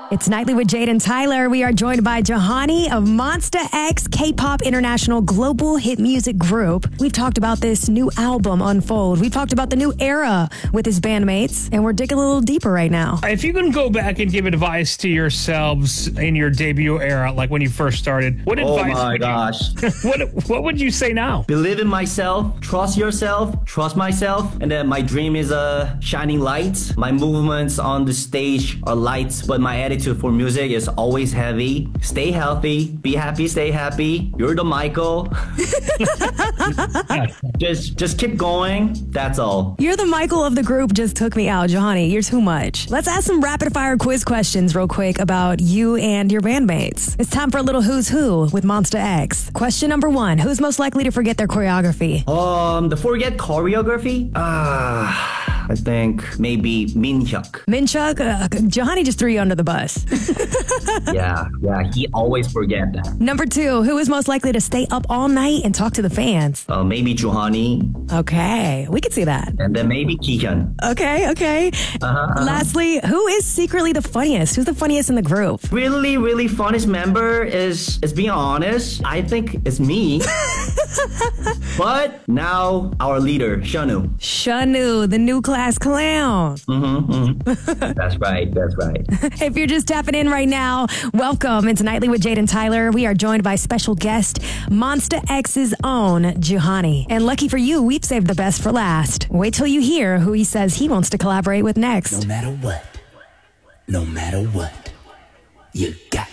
It's Nightly with Jade and Tyler. We are joined by Juhani of Monsta X, K-pop international global hit music group. We've talked about this new album, Unfold. We've talked about the new era with his bandmates, and we're digging a little deeper right now. If you can go back and give advice to yourselves in your debut era, like when you first started, what advice? Oh my gosh. What would you say now? Believe in myself, trust yourself, trust myself, and then my dream is a shining light. My movements on the stage are light, but my attitude for music is always heavy. Stay healthy, be happy, stay happy. You're the Michael. just keep going. That's all. You're the Michael of the group. Just took me out, Juhani. You're too much. Let's ask some rapid fire quiz questions real quick about you and your bandmates. It's time for a little who's who with Monsta X. Question number 1: who's most likely to forget their choreography? The forget choreography? I think maybe Minhyuk. Minhyuk? Juhani just threw you under the bus. Yeah, he always forget that. Number 2: who is most likely to stay up all night and talk to the fans? Maybe Juhani. Okay, we could see that. And then maybe Kihyun. Okay. Lastly, who is secretly the funniest? Who's the funniest in the group? Really funniest member is being honest, I think it's me. But now our leader, Shanu. Shanu, the new class clown. That's right. If you're just tapping in right now, welcome. It's Nightly with Jade and Tyler. We are joined by special guest, Monsta X's own Juhani. And lucky for you, we've saved the best for last. Wait till you hear who he says he wants to collaborate with next. No matter what, you got